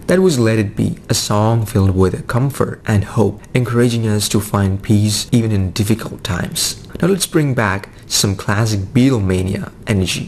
That was Let It Be, a song filled with comfort and hope, encouraging us to find peace even in difficult times. Now let's bring back some classic Beatlemania energy.